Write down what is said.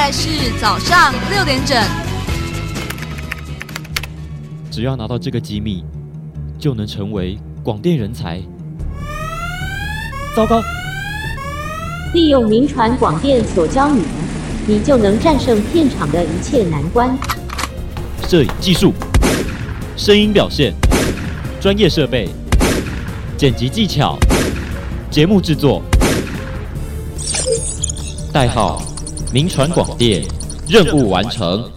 在是早上6点整。 只要拿到这个机密，就能成为广电人才。糟糕！ 利用民传广电所教你的，你就能战胜片场的一切难关。 摄影技术、声音表现、专业设备、剪辑技巧、节目制作。代号：民传广电，任务完成。